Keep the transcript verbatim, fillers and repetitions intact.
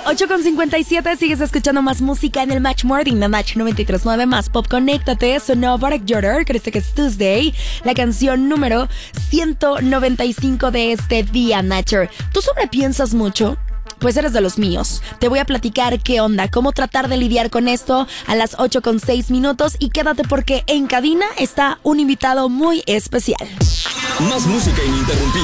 ocho con cincuenta y siete, sigues escuchando más música en el Match Morning de Match noventa y tres punto nueve más Pop. Conéctate, sonó Barak Jordan, crees que es Tuesday, la canción número ciento noventa y cinco de este día, Matcher. ¿Tú sobrepiensas mucho? Pues eres de los míos. Te voy a platicar qué onda, cómo tratar de lidiar con esto a las ocho con seis minutos y quédate porque en cabina está un invitado muy especial. Más música ininterrumpida.